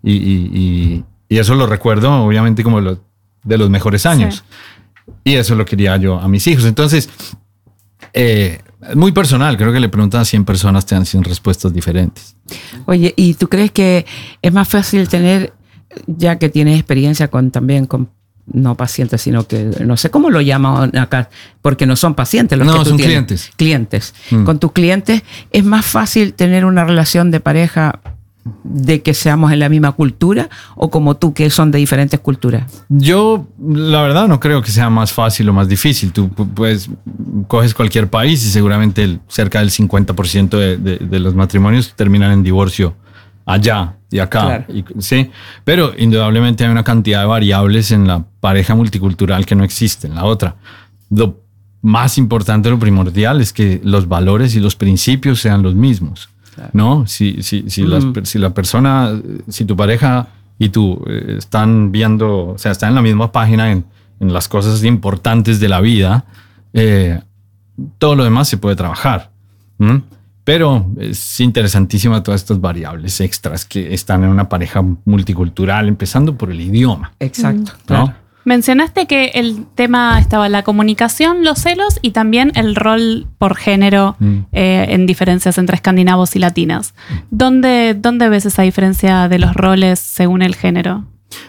Y eso lo recuerdo obviamente como de los mejores años. Sí. Y eso lo quería yo a mis hijos. Entonces, es muy personal. Creo que le preguntan a 100 personas, te dan 100 respuestas diferentes. Oye, ¿y tú crees que es más fácil tener, ya que tienes experiencia también con no pacientes, sino que no sé cómo lo llaman acá, porque no son pacientes los que tú son tienes. Clientes. Con tus clientes es más fácil tener una relación de pareja de que seamos en la misma cultura o como tú, que son de diferentes culturas? Yo, la verdad, no creo que sea más fácil o más difícil. Tú pues coges cualquier país y seguramente cerca del 50% de los matrimonios terminan en divorcio allá y acá. Claro. Sí, pero indudablemente hay una cantidad de variables en la pareja multicultural que no existe en la otra. Lo más importante, lo primordial es que los valores y los principios sean los mismos. Claro. ¿No? Si la persona, si tu pareja y tú están viendo, o sea, están en la misma página en las cosas importantes de la vida, todo lo demás se puede trabajar. Pero es interesantísima todas estas variables extras que están en una pareja multicultural, empezando por el idioma. Exacto. ¿No? Claro. Mencionaste que el tema estaba la comunicación, los celos y también el rol por género en diferencias entre escandinavos y latinos. ¿Dónde ves esa diferencia de los roles según el género?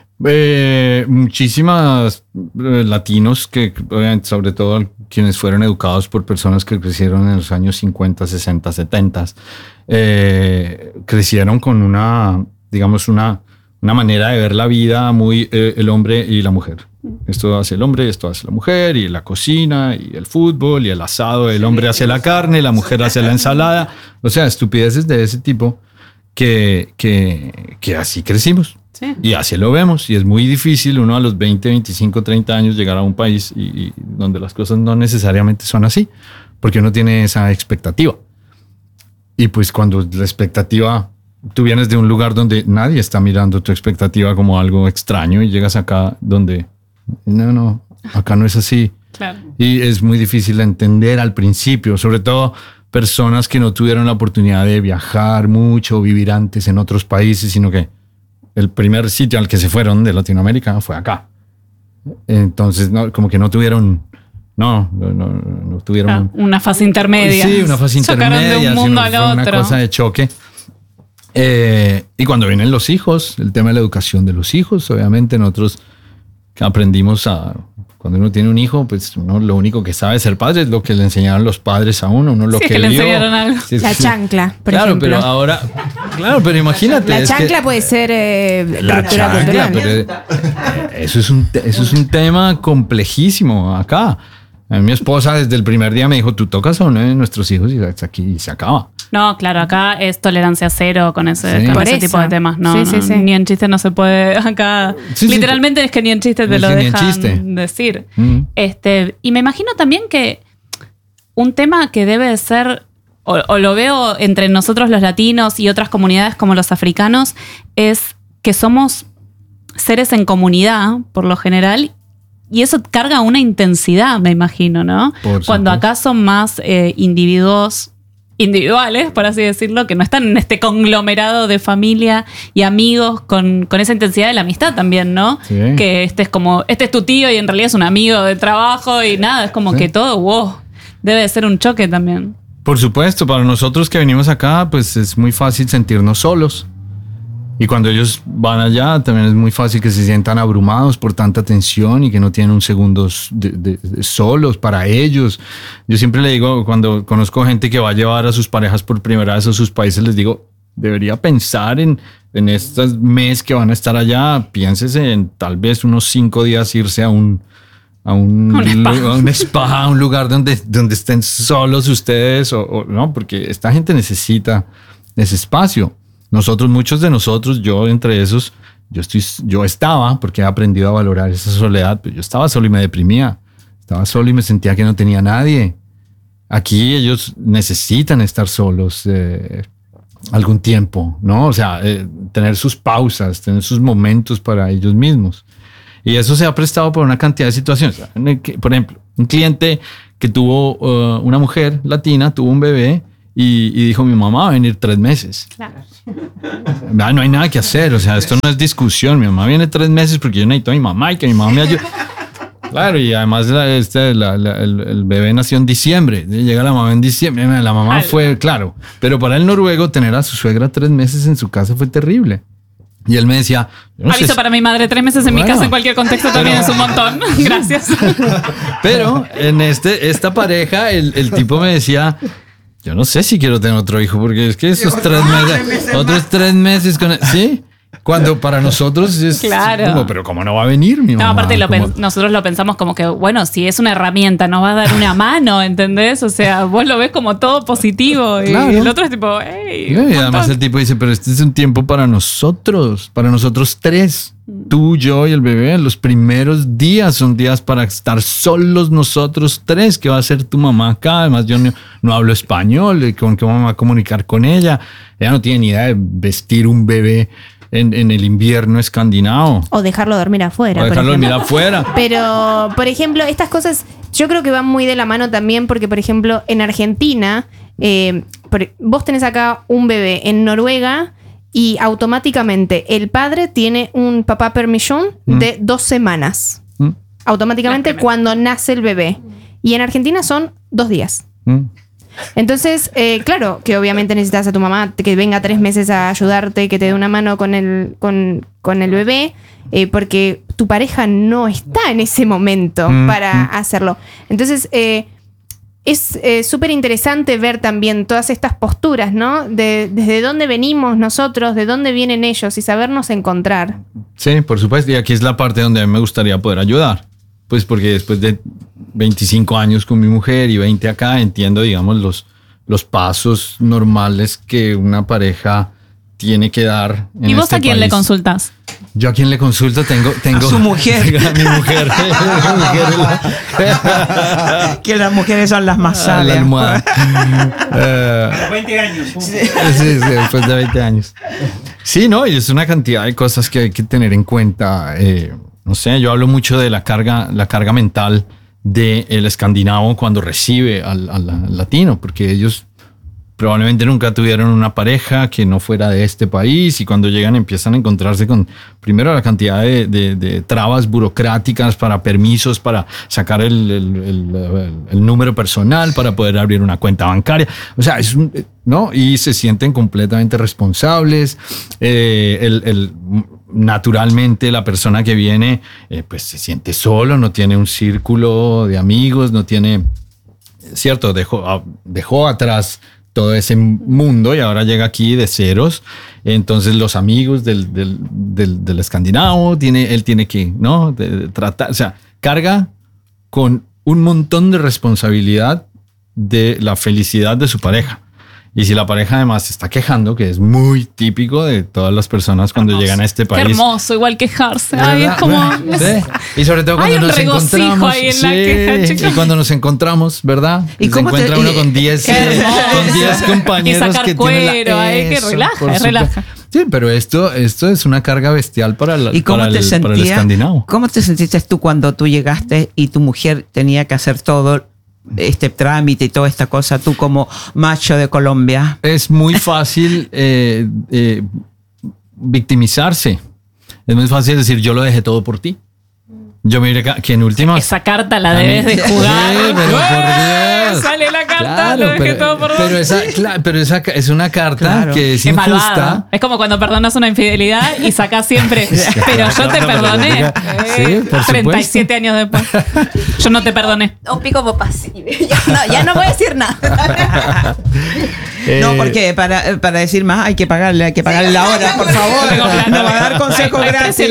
Muchísimas latinos que, obviamente, sobre todo quienes fueron educados por personas que crecieron en los años 50, 60, 70, crecieron con una manera de ver la vida muy el hombre y la mujer. Esto hace el hombre, esto hace la mujer, y la cocina, y el fútbol, y el asado. El hombre hace la carne, la mujer hace la ensalada. O sea, estupideces de ese tipo que así crecimos. Sí. Y así lo vemos. Y es muy difícil uno a los 20, 25, 30 años llegar a un país y donde las cosas no necesariamente son así, porque uno tiene esa expectativa. Y pues cuando la expectativa... Tú vienes de un lugar donde nadie está mirando tu expectativa como algo extraño y llegas acá donde no, acá no es así. Claro. Y es muy difícil de entender al principio, sobre todo personas que no tuvieron la oportunidad de viajar mucho o vivir antes en otros países, sino que el primer sitio al que se fueron de Latinoamérica fue acá. Entonces, como que no tuvieron... No tuvieron... una fase intermedia. Sí, una fase intermedia. De un mundo al otro. Una cosa de choque. Y cuando vienen los hijos, el tema de la educación de los hijos, obviamente nosotros aprendimos cuando uno tiene un hijo, pues uno lo único que sabe ser padre es lo que le enseñaron los padres a uno lo que le vio. enseñaron algo. Sí, la chancla, por ejemplo. Pero ahora, pero imagínate. La chancla puede ser la chancla, pero eso es un tema complejísimo acá. A mí mi esposa desde el primer día me dijo, tú tocas a uno de nuestros hijos y aquí y se acaba. No, claro, acá es tolerancia cero con ese tipo de temas. No, sí. Ni en chiste no se puede acá. Literalmente es que ni en chiste te lo dejan decir. Y me imagino también que un tema que debe de ser, o lo veo entre nosotros los latinos y otras comunidades como los africanos, es que somos seres en comunidad, por lo general. Y eso carga una intensidad, me imagino, ¿no? Cuando acá son más individuales, por así decirlo, que no están en este conglomerado de familia y amigos con esa intensidad de la amistad también, ¿no? Sí. Que este es tu tío y en realidad es un amigo de trabajo y nada, es como que todo, debe de ser un choque también. Por supuesto, para nosotros que venimos acá, pues es muy fácil sentirnos solos. Y cuando ellos van allá, también es muy fácil que se sientan abrumados por tanta tensión y que no tienen un segundo de solos para ellos. Yo siempre le digo, cuando conozco gente que va a llevar a sus parejas por primera vez a sus países, les digo, debería pensar en estos meses que van a estar allá. Piénsese en tal vez unos 5 días irse a un spa, a un lugar donde estén solos ustedes, o no, porque esta gente necesita ese espacio. Muchos de nosotros, yo entre esos, yo estaba, porque he aprendido a valorar esa soledad, pero yo estaba solo y me deprimía. Estaba solo y me sentía que no tenía nadie. Aquí ellos necesitan estar solos algún tiempo, ¿no? O sea, tener sus pausas, tener sus momentos para ellos mismos. Y eso se ha prestado por una cantidad de situaciones. Por ejemplo, un cliente que tuvo una mujer latina, tuvo un bebé, y dijo, mi mamá va a venir 3 meses. Claro. No hay nada que hacer, o sea, esto no es discusión. Mi mamá viene 3 meses porque yo necesito a mi mamá y que mi mamá me ayude. Claro, y además el bebé nació en diciembre. Llega la mamá en diciembre. La mamá fue, claro. Pero para el noruego, tener a su suegra 3 meses en su casa fue terrible. Y él me decía... Aviso para mi madre, 3 meses en mi casa en cualquier contexto también es un montón. Gracias. Pero en esta pareja, el tipo me decía... Yo no sé si quiero tener otro hijo, porque es que esos 3 meses... Otros 3 meses con... ¿Sí? Cuando para nosotros es claro. Como, pero ¿cómo no va a venir mi mamá? No, aparte nosotros lo pensamos como que, bueno, si es una herramienta, nos va a dar una mano, ¿entendés? O sea, vos lo ves como todo positivo claro. Y el otro es tipo, hey. Y además el tipo dice, pero este es un tiempo para nosotros 3. Tú, yo y el bebé. Los primeros días son días para estar solos nosotros 3. ¿Qué va a hacer tu mamá acá? Además yo no hablo español. ¿Con qué vamos a comunicar con ella? Ella no tiene ni idea de vestir un bebé en el invierno escandinavo. O dejarlo dormir afuera. Pero, por ejemplo, estas cosas yo creo que van muy de la mano también porque, por ejemplo, en Argentina, vos tenés acá un bebé en Noruega y automáticamente el padre tiene un papá permission de 2 semanas. Automáticamente cuando nace el bebé. Y en Argentina son 2 días. Entonces, claro, que obviamente necesitas a tu mamá que venga 3 meses a ayudarte, que te dé una mano con el bebé, porque tu pareja no está en ese momento para hacerlo. Entonces, es súper interesante ver también todas estas posturas, ¿no? Desde dónde venimos nosotros, de dónde vienen ellos y sabernos encontrar. Sí, por supuesto. Y aquí es la parte donde a mí me gustaría poder ayudar. Pues porque después de 25 años con mi mujer y 20 acá, entiendo, digamos, los pasos normales que una pareja tiene que dar en ¿Y vos este a quién país. Le consultas? Yo a quién le consulto tengo a su mujer. A mi mujer. Que las mujeres son las más sabias. La almohada. 20 años. Sí, después de 20 años. Sí, no, y es una cantidad de cosas que hay que tener en cuenta. No sé, yo hablo mucho de la carga mental del escandinavo cuando recibe al latino, porque ellos probablemente nunca tuvieron una pareja que no fuera de este país y cuando llegan empiezan a encontrarse con, primero, la cantidad de trabas burocráticas para permisos, para sacar el número personal, para poder abrir una cuenta bancaria. O sea, ¿no? Y se sienten completamente responsables. Naturalmente la persona que viene pues se siente solo, no tiene un círculo de amigos, no tiene, cierto, dejó atrás todo ese mundo y ahora llega aquí de ceros. Entonces los amigos del escandinavo, él tiene que, ¿no? Tratar, o sea, carga con un montón de responsabilidad de la felicidad de su pareja. Y si la pareja además se está quejando, que es muy típico de todas las personas cuando llegan a este país. Qué hermoso, igual quejarse. Ay, es como... Y sobre todo cuando nos encontramos. Ahí en la queja, chicos. Y cuando nos encontramos, ¿verdad? ¿Y se encuentra uno con 10 compañeros y sacar que cuero, tienen que relaja. Sí, pero esto es una carga bestial para el escandinavo. ¿Cómo te sentiste tú cuando tú llegaste y tu mujer tenía que hacer todo este trámite y toda esta cosa, tú como macho de Colombia? Es muy fácil victimizarse. Es muy fácil decir, yo lo dejé todo por ti. Yo miré que en últimas... Esa carta la debes de jugar. Sí, pero por Dios. Sale la carta, claro, lo dejé todo por vos. Pero esa es una carta que es injusta. Malvada. Es como cuando perdonas una infidelidad y sacás siempre, pero yo te perdoné. Sí, por 37 años después. Yo no te perdoné. Un pico pasivo. Ya no voy a decir nada. No, porque para decir más hay que pagarle la hora, por favor. No va a dar consejo gratis.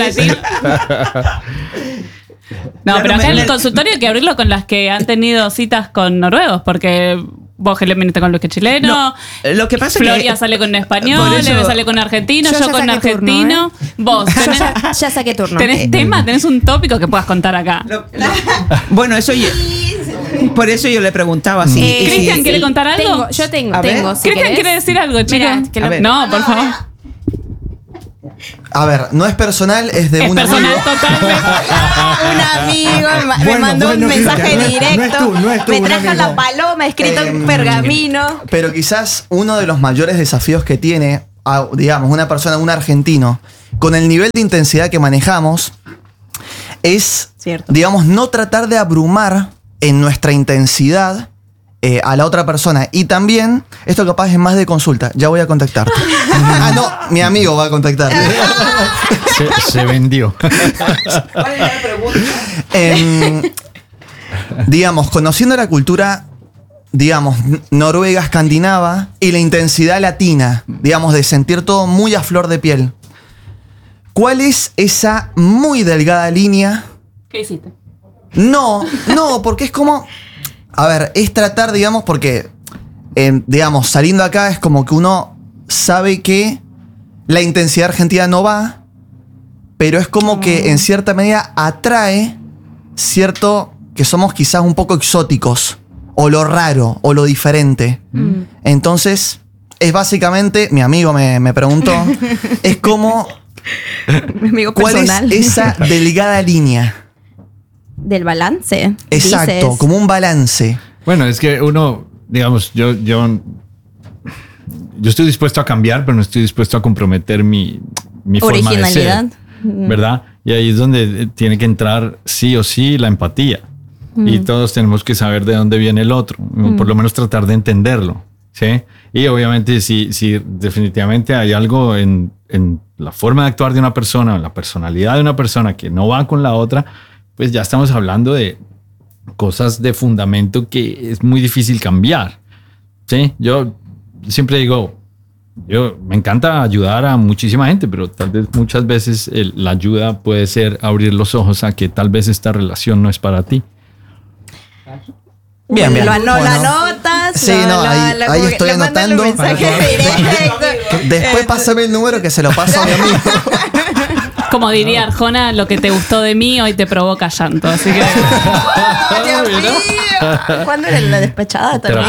No, pero acá en el consultorio hay que abrirlo con las que han tenido citas con noruegos, porque vos que le viniste con Luis que chileno. No, lo que pasa Floria es que sale con un español, Leve sale con un argentino, yo con un argentino. Turno, Vos tenés, ya saqué turno. ¿Tenés tema? ¿Tenés un tópico que puedas contar acá? Bueno, eso por eso yo le preguntaba si ¿Cristian quiere contar algo? Yo tengo. A ver. Si ¿Cristian quiere decir algo, chicos? Mira, No, por favor. A ver, no es personal, es de un personal, amigo. Totalmente. Un amigo me mandó un mensaje directo. No es tú, me trajo la paloma escrito en pergamino. Pero quizás uno de los mayores desafíos que tiene, digamos, una persona, un argentino, con el nivel de intensidad que manejamos, es, digamos, no tratar de abrumar en nuestra intensidad a la otra persona. Y también, esto capaz es más de consulta, ya voy a contactarte. No, mi amigo va a contactarte. Se vendió. ¿Cuál es la pregunta? Digamos, conociendo la cultura, digamos, noruega, escandinava, y la intensidad latina, digamos, de sentir todo muy a flor de piel, ¿cuál es esa muy delgada línea? ¿Qué hiciste? No, porque es como... A ver, es tratar, digamos, porque, digamos, saliendo acá es como que uno sabe que la intensidad argentina no va, pero es como que en cierta medida atrae cierto que somos quizás un poco exóticos, o lo raro, o lo diferente. Entonces, es básicamente, mi amigo me preguntó, es como... Mi amigo ¿cuál personal. es esa delgada línea? Del balance. Exacto, dices. como un balance. Bueno, es que uno, digamos, yo estoy dispuesto a cambiar, pero no estoy dispuesto a comprometer mi forma de ser, ¿verdad? Y ahí es donde tiene que entrar sí o sí la empatía. Y todos tenemos que saber de dónde viene el otro, por lo menos tratar de entenderlo, ¿sí? Y obviamente si definitivamente hay algo en la forma de actuar de una persona, en la personalidad de una persona que no va con la otra, pues ya estamos hablando de cosas de fundamento que es muy difícil cambiar. ¿Sí? Yo siempre digo, me encanta ayudar a muchísima gente, pero tal vez muchas veces la ayuda puede ser abrir los ojos a que tal vez esta relación no es para ti. Bien, bien. Lo anotas. Sí, ahí estoy anotando. Después pásame el número que se lo paso a mi amigo. Como diría Arjona, lo que te gustó de mí hoy te provoca llanto. Así que. ¡Dios mío! ¿Cuándo era la despechada también?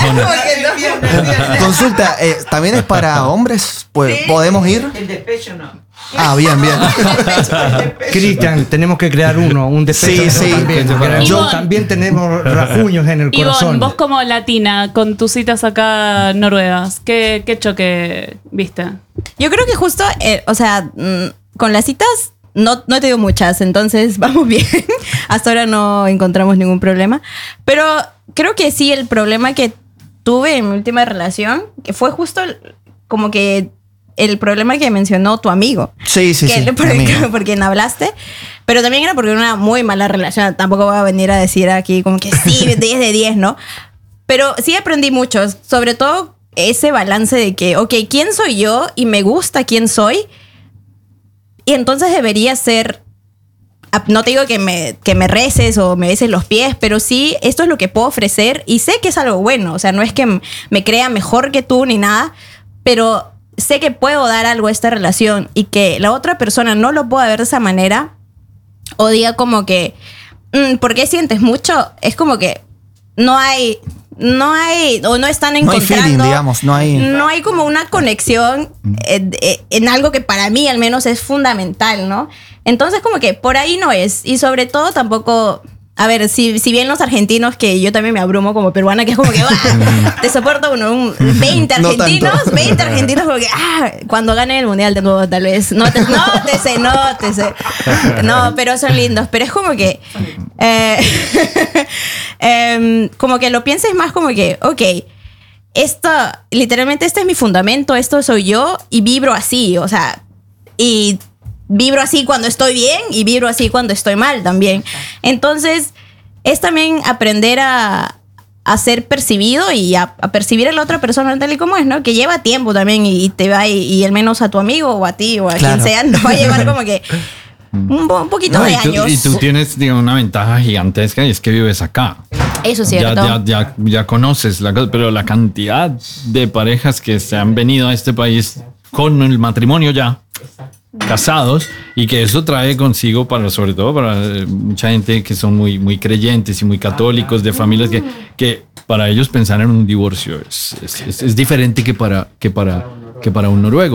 Consulta, ¿también es para hombres? Pues, ¿podemos ir? El despecho no. Bien. Cristian, tenemos que crear un despecho. Sí. También tenemos rajuños en el corazón. Ivonne, vos como latina, con tus citas acá noruegas, ¿qué choque viste? Yo creo que justo, con las citas no he tenido muchas, entonces vamos bien. Hasta ahora no encontramos ningún problema. Pero creo que sí, el problema que tuve en mi última relación, que fue justo como que el problema que mencionó tu amigo. Sí. Por quien hablaste. Pero también era porque era una muy mala relación. Tampoco voy a venir a decir aquí como que sí, 10 de 10, ¿no? Pero sí aprendí mucho. Sobre todo ese balance de que, ok, ¿quién soy yo? Y me gusta quién soy. Y entonces debería ser... No te digo que me reces o me beses los pies, pero sí, esto es lo que puedo ofrecer y sé que es algo bueno. O sea, no es que me crea mejor que tú ni nada, pero sé que puedo dar algo a esta relación y que la otra persona no lo pueda ver de esa manera o diga como que, ¿por qué sientes mucho? Es como que no hay o no están encontrando. No hay feeling, digamos, no hay como una conexión en algo que para mí al menos es fundamental, ¿no? Entonces como que por ahí no es. Y sobre todo tampoco... A ver, si bien los argentinos, que yo también me abrumo como peruana, que es como que te soporto 20 argentinos, no 20 argentinos como que cuando gane el mundial de nuevo tal vez, nótese. No, pero son lindos, pero es como que como que lo pienses más como que, ok, literalmente este es mi fundamento, esto soy yo y vibro así, o sea, y vibro así cuando estoy bien y vibro así cuando estoy mal también. Entonces, es también aprender a ser percibido y a percibir a la otra persona tal y como es, ¿no? Que lleva tiempo también y te va, y al menos a tu amigo o a ti o a quien sea, nos va a llevar como que un poquito de años. Y tú tienes, digamos, una ventaja gigantesca y es que vives acá. Eso es cierto. Ya conoces la cosa, pero la cantidad de parejas que se han venido a este país con el matrimonio ya casados, y que eso trae consigo sobre todo para mucha gente que son muy creyentes y muy católicos, de familias que para ellos pensar en un divorcio es diferente que para un noruego.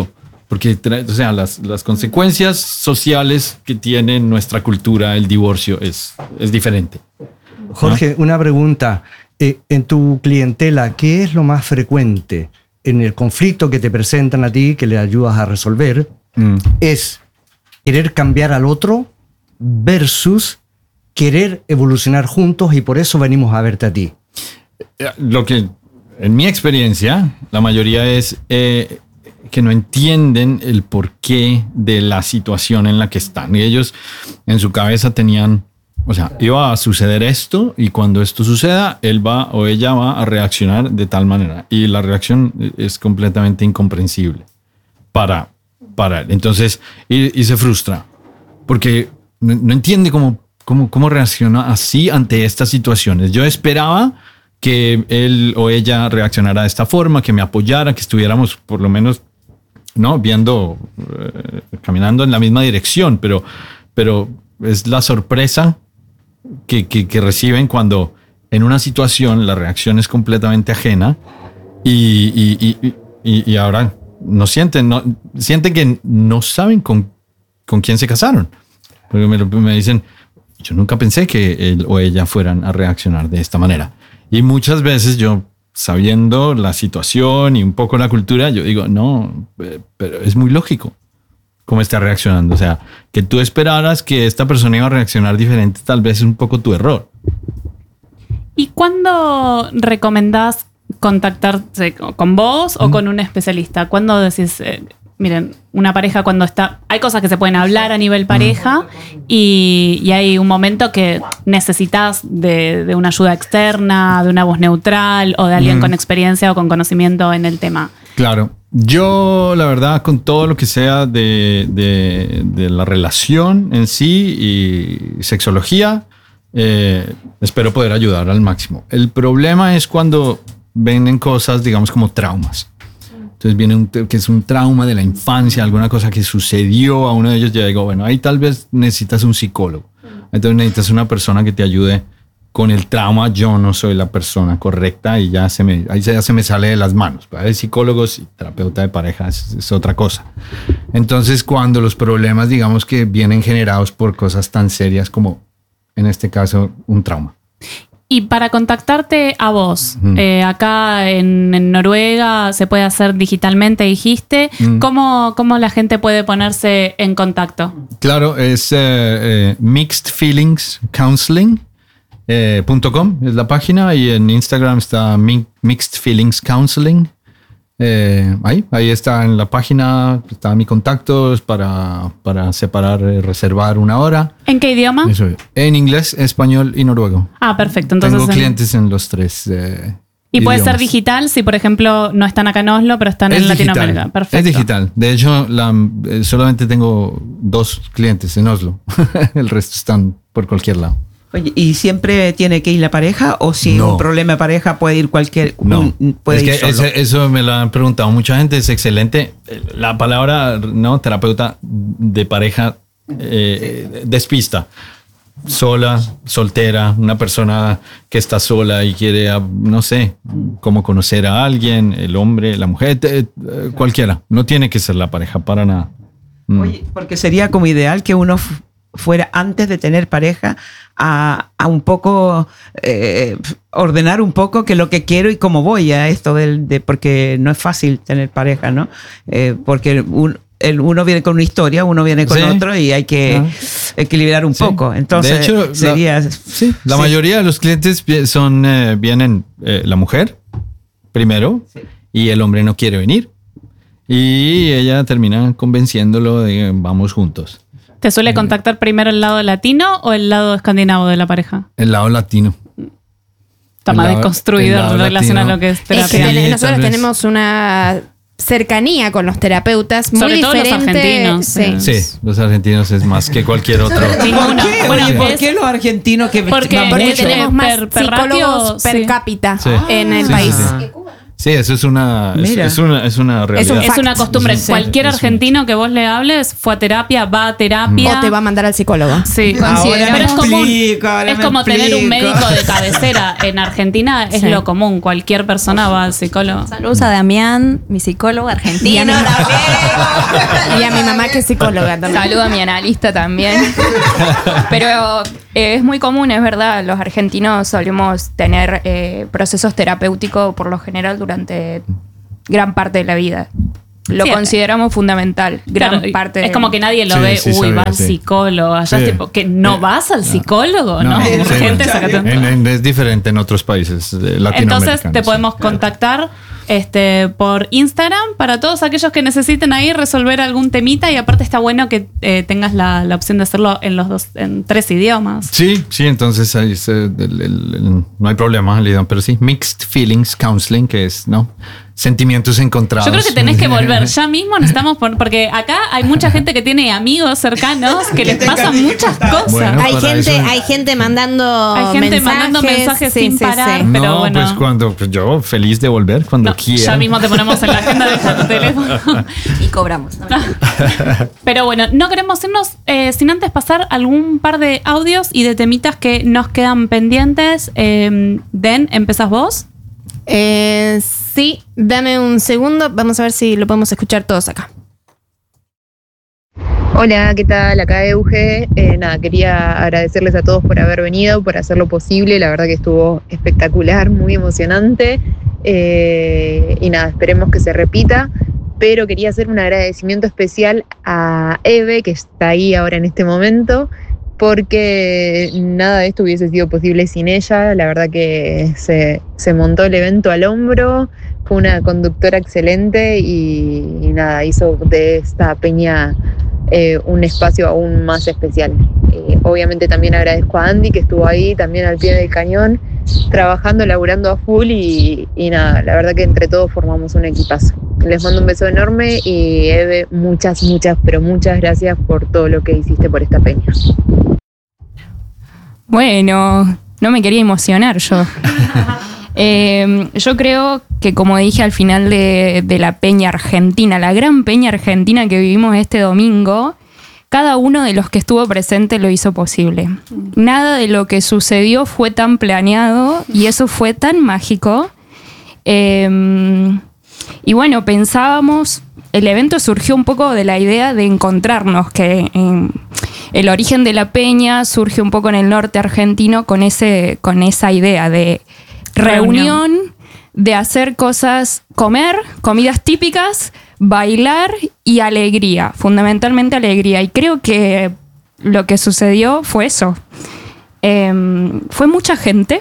Porque, o sea, las consecuencias sociales que tiene nuestra cultura el divorcio es diferente. Jorge, una pregunta. En tu clientela, ¿qué es lo más frecuente en el conflicto que te presentan a ti, que le ayudas a resolver? ¿Es querer cambiar al otro versus querer evolucionar juntos y por eso venimos a verte a ti? Lo que, en mi experiencia, la mayoría es que no entienden el porqué de la situación en la que están. Y ellos en su cabeza tenían, o sea, iba a suceder esto y cuando esto suceda, él va o ella va a reaccionar de tal manera. Y la reacción es completamente incomprensible para él. Entonces, y se frustra porque no entiende cómo reacciona así ante estas situaciones. Yo esperaba que él o ella reaccionara de esta forma, que me apoyara, que estuviéramos por lo menos, ¿no?, viendo, caminando en la misma dirección, pero es la sorpresa que reciben cuando en una situación la reacción es completamente ajena y ahora sienten que no saben con quién se casaron. Porque me dicen, yo nunca pensé que él o ella fueran a reaccionar de esta manera. Y muchas veces yo, sabiendo la situación y un poco la cultura, yo digo, no, pero es muy lógico cómo está reaccionando. O sea, que tú esperaras que esta persona iba a reaccionar diferente, tal vez es un poco tu error. ¿Y cuándo recomendás contactarse con vos o con un especialista? ¿Cuándo decís, miren, una pareja cuando está... Hay cosas que se pueden hablar a nivel pareja y hay un momento que necesitas de una ayuda externa, de una voz neutral o de alguien con experiencia o con conocimiento en el tema? Claro. Yo, la verdad, con todo lo que sea de la relación en sí y sexología, espero poder ayudar al máximo. El problema es cuando venden cosas, digamos, como traumas. Entonces viene que es un trauma de la infancia, alguna cosa que sucedió a uno de ellos. Ya digo, bueno, ahí tal vez necesitas un psicólogo. Entonces necesitas una persona que te ayude con el trauma. Yo no soy la persona correcta y ya se me sale de las manos. Hay psicólogos y terapeuta de pareja es otra cosa. Entonces cuando los problemas, digamos, que vienen generados por cosas tan serias como, en este caso, un trauma. Y para contactarte a vos, acá en Noruega se puede hacer digitalmente, dijiste. ¿Cómo la gente puede ponerse en contacto? Claro, es mixedfeelingscounseling.com es la página y en Instagram está Mixed Feelings Counseling. Ahí está en la página, está mi contacto para reservar una hora. ¿En qué idioma? Eso, en inglés, español y noruego. Ah, perfecto. Entonces, tengo clientes en los tres y puede ser digital si, por ejemplo, no están acá en Oslo, pero están en Latinoamérica. Perfecto. Es digital. De hecho, solamente tengo 2 clientes en Oslo. El resto están por cualquier lado. Oye, ¿y siempre tiene que ir la pareja? ¿O si un problema de pareja puede ir cualquier... No, puede ir solo? Eso me lo han preguntado mucha gente, es excelente. La palabra, ¿no?, terapeuta de pareja despista. Sola, soltera, una persona que está sola y quiere, no sé, cómo conocer a alguien, el hombre, la mujer, cualquiera. No tiene que ser la pareja, para nada. Oye, porque sería como ideal que uno fuera, antes de tener pareja, a un poco ordenar un poco que lo que quiero y cómo voy a esto porque no es fácil tener pareja, ¿no? Porque uno viene con una historia, uno viene con otro y hay que equilibrar un poco. Entonces, de hecho, sería... La mayoría de los clientes vienen la mujer primero y el hombre no quiere venir y ella termina convenciéndolo de vamos juntos. ¿Te suele contactar primero el lado latino o el lado escandinavo de la pareja? El lado latino. Está más desconstruido en relación a lo que es terapia. Nosotros tenemos una cercanía con los terapeutas muy sobre todo diferente. Los argentinos. Sí, los argentinos es más que cualquier otro. ¿Por qué los argentinos porque tenemos más psicólogos per cápita en el país? Sí, eso es una realidad. Es una costumbre. Cualquier argentino que vos le hables fue a terapia, va a terapia. O te va a mandar al psicólogo. Sí, pero es como tener un médico de cabecera. En Argentina es lo común. Cualquier persona va al psicólogo. Saludos a Damián, mi psicólogo argentino. Y a mi mamá que es psicóloga también. Saludo a mi analista también. Pero es muy común, es verdad. Los argentinos solemos tener procesos terapéuticos por lo general durante gran parte de la vida. Lo consideramos fundamental. Parte es como que nadie lo ve, va al psicólogo. Allá es tipo, que no vas al psicólogo, ¿no? Es diferente en otros países latinoamericanos. Entonces te podemos contactar por Instagram para todos aquellos que necesiten ahí resolver algún temita, y aparte está bueno que tengas la opción de hacerlo en 3 idiomas. Sí, entonces ahí no hay problema, pero sí, Mixed Feelings Counseling, que es, ¿no? Sentimientos encontrados. Yo creo que tenés que volver. Ya mismo necesitamos porque acá hay mucha gente que tiene amigos cercanos que les pasan muchas cosas. Bueno, hay gente mandando mensajes sin parar. Sí. Pero bueno. Pues yo feliz de volver cuando quiera. Ya mismo te ponemos en la agenda de tu teléfono. Y cobramos. Pero bueno, no queremos irnos sin antes pasar algún par de audios y de temitas que nos quedan pendientes. Den, ¿empezás vos? Sí, dame un segundo. Vamos a ver si lo podemos escuchar todos acá. Hola, ¿qué tal? Acá Euge. Quería agradecerles a todos por haber venido, por hacerlo posible. La verdad que estuvo espectacular, muy emocionante. Y esperemos que se repita. Pero quería hacer un agradecimiento especial a Eve, que está ahí ahora en este momento, porque nada de esto hubiese sido posible sin ella. La verdad que se montó el evento al hombro, fue una conductora excelente y hizo de esta peña un espacio aún más especial. Obviamente también agradezco a Andy, que estuvo ahí también al pie del cañón, trabajando, laburando a full y la verdad que entre todos formamos un equipazo. Les mando un beso enorme y Eve, muchas gracias por todo lo que hiciste por esta peña. Bueno, no me quería emocionar yo. Yo creo que, como dije al final de la peña argentina, la gran peña argentina que vivimos este domingo, cada uno de los que estuvo presente lo hizo posible. Nada de lo que sucedió fue tan planeado y eso fue tan mágico. Y bueno, pensábamos, el evento surgió un poco de la idea de encontrarnos, que el origen de la peña surge un poco en el norte argentino con esa idea de reunión, de hacer cosas, comer, comidas típicas, bailar y alegría, fundamentalmente alegría. Y creo que lo que sucedió fue eso. Fue mucha gente,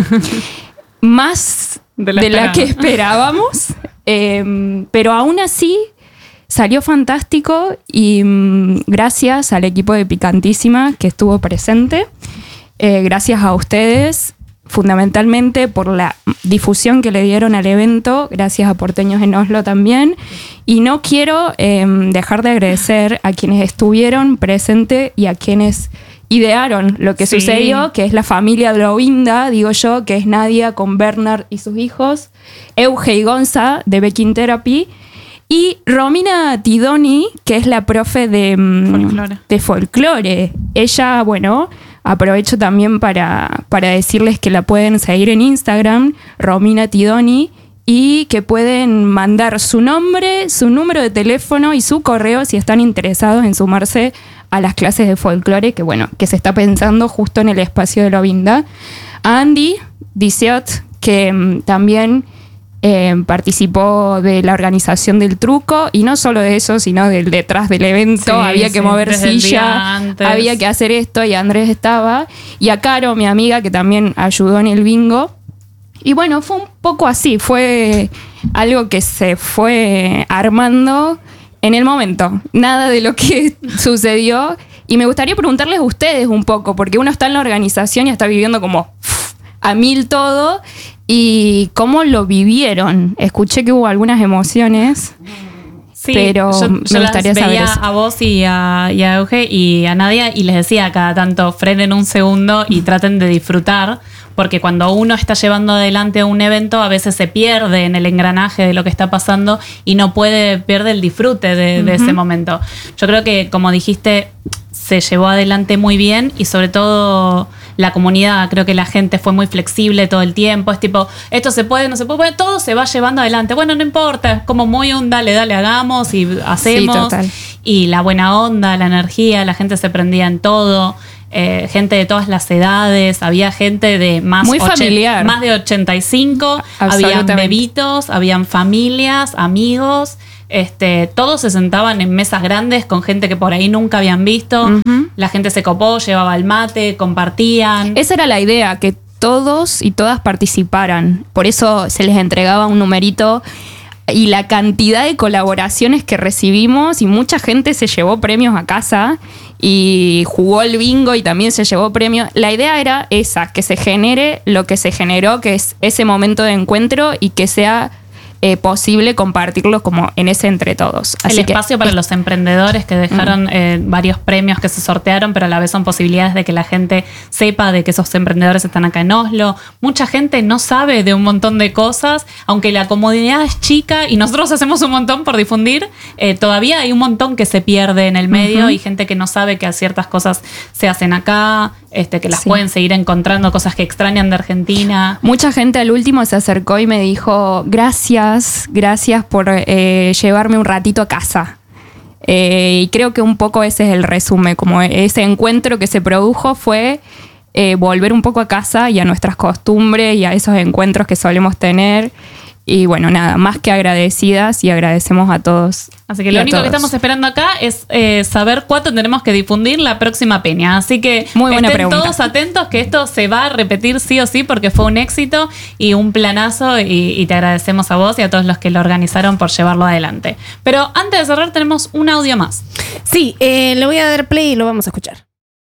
más de la que esperábamos, pero aún así salió fantástico y gracias al equipo de Picantísima que estuvo presente, gracias a ustedes fundamentalmente por la difusión que le dieron al evento, gracias a Porteños en Oslo también, y no quiero dejar de agradecer a quienes estuvieron presentes y a quienes idearon lo que sucedió, que es la familia Lovinda, digo yo, que es Nadia con Bernard y sus hijos, Euge y Gonza de Becking Therapy, y Romina Tidoni, que es la profe de folclore. Ella, bueno, aprovecho también para decirles que la pueden seguir en Instagram, Romina Tidoni, y que pueden mandar su nombre, su número de teléfono y su correo si están interesados en sumarse a las clases de folclore que se está pensando justo en el espacio de Lovinda. A Andy Diciot, que también participó de la organización del truco, y no solo de eso, sino del detrás del evento, había que mover silla, había que hacer esto, y Andrés estaba, y a Caro, mi amiga, que también ayudó en el bingo. Y bueno, fue un poco así, fue algo que se fue armando en el momento, nada de lo que sucedió. Y me gustaría preguntarles a ustedes un poco, porque uno está en la organización y está viviendo como a mil todo, y cómo lo vivieron. Escuché que hubo algunas emociones, sí, pero yo me gustaría saber eso. A vos y a Euge y a Nadia, y les decía cada tanto, frenen un segundo y traten de disfrutar, porque cuando uno está llevando adelante un evento, a veces se pierde en el engranaje de lo que está pasando y no pierde el disfrute de ese momento. Yo creo que, como dijiste, se llevó adelante muy bien y sobre todo la comunidad, creo que la gente fue muy flexible todo el tiempo, es tipo, esto se puede, no se puede, todo se va llevando adelante, bueno, no importa, es como muy un dale, hagamos y hacemos. Sí, total. Y la buena onda, la energía, la gente se prendía en todo. Gente de todas las edades, había gente de más de 85, habían bebitos, habían familias, amigos, todos se sentaban en mesas grandes con gente que por ahí nunca habían visto. La gente se copó, llevaba el mate, compartían. Esa era la idea, que todos y todas participaran, por eso se les entregaba un numerito. Y la cantidad de colaboraciones que recibimos, y mucha gente se llevó premios a casa y jugó el bingo y también se llevó premios. La idea era esa, que se genere lo que se generó, que es ese momento de encuentro y que sea posible compartirlo como en ese entre todos. Así el espacio para los emprendedores que dejaron varios premios que se sortearon, pero a la vez son posibilidades de que la gente sepa de que esos emprendedores están acá en Oslo. Mucha gente no sabe de un montón de cosas, aunque la comunidad es chica y nosotros hacemos un montón por difundir, todavía hay un montón que se pierde en el medio y gente que no sabe que ciertas cosas se hacen acá, que las pueden seguir encontrando, cosas que extrañan de Argentina. Mucha gente al último se acercó y me dijo, gracias por llevarme un ratito a casa. Y creo que un poco ese es el resumen, como ese encuentro que se produjo fue volver un poco a casa y a nuestras costumbres y a esos encuentros que solemos tener. Y bueno, nada, más que agradecidas y agradecemos a todos. Así que lo único que estamos esperando acá es saber cuánto tenemos que difundir la próxima peña. Así que estén todos atentos que esto se va a repetir sí o sí porque fue un éxito y un planazo y te agradecemos a vos y a todos los que lo organizaron por llevarlo adelante. Pero antes de cerrar tenemos un audio más. Sí, le voy a dar play y lo vamos a escuchar.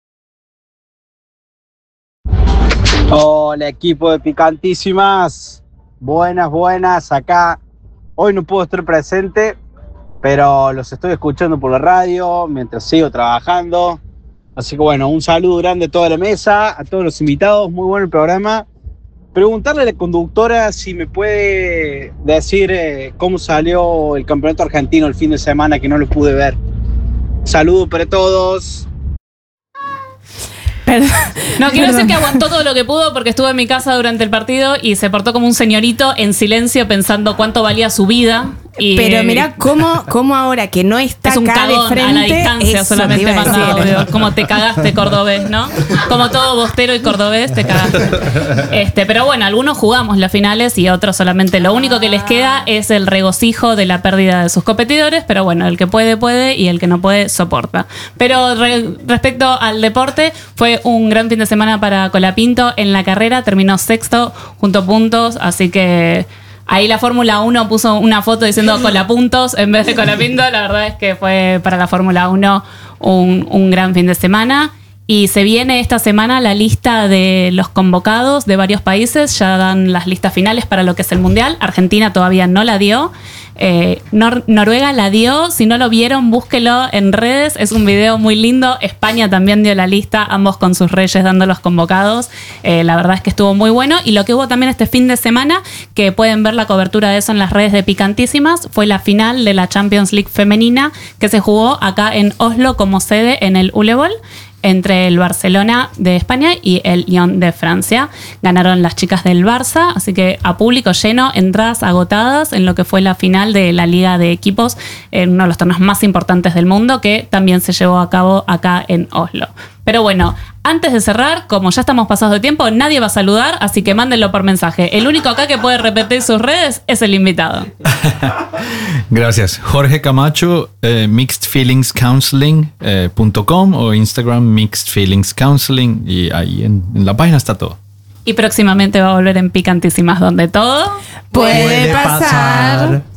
Hola equipo de Picantísimas. Buenas, acá. Hoy no puedo estar presente, pero los estoy escuchando por la radio mientras sigo trabajando. Así que bueno, un saludo grande a toda la mesa, a todos los invitados, muy bueno el programa. Preguntarle a la conductora si me puede decir cómo salió el campeonato argentino el fin de semana, que no lo pude ver. Saludos para todos. No, quiero decir que aguantó todo lo que pudo porque estuvo en mi casa durante el partido y se portó como un señorito en silencio pensando cuánto valía su vida. Pero mirá cómo ahora que no está es un acá de frente, a la distancia solamente manda audio. Como te cagaste cordobés, ¿no? Como todo bostero y cordobés te cagaste. Pero bueno, algunos jugamos las finales y otros solamente lo único que les queda es el regocijo de la pérdida de sus competidores, pero bueno, el que puede y el que no puede soporta. Pero respecto al deporte, fue un gran fin de semana para Colapinto. En la carrera terminó sexto junto a puntos, así que ahí la Fórmula 1 puso una foto diciendo Colapuntos en vez de Colapinto. La verdad es que fue para la Fórmula 1 un gran fin de semana. Y se viene esta semana la lista de los convocados de varios países. Ya dan las listas finales para lo que es el Mundial. Argentina todavía no la dio. Noruega la dio. Si no lo vieron, búsquelo en redes. Es un video muy lindo. España también dio la lista, ambos con sus reyes dando los convocados. La verdad es que estuvo muy bueno. Y lo que hubo también este fin de semana, que pueden ver la cobertura de eso en las redes de Picantísimas, fue la final de la Champions League femenina que se jugó acá en Oslo como sede en el Ullevål, entre el Barcelona de España y el Lyon de Francia. Ganaron las chicas del Barça, así que a público lleno, entradas agotadas en lo que fue la final de la Liga de Equipos, en uno de los torneos más importantes del mundo, que también se llevó a cabo acá en Oslo. Pero bueno, antes de cerrar, como ya estamos pasados de tiempo, nadie va a saludar, así que mándenlo por mensaje. El único acá que puede repetir sus redes es el invitado. Gracias. Jorge Camacho, mixedfeelingscounseling.com o Instagram mixedfeelingscounseling, y ahí en la página está todo. Y próximamente va a volver en Picantísimas, donde todo puede pasar.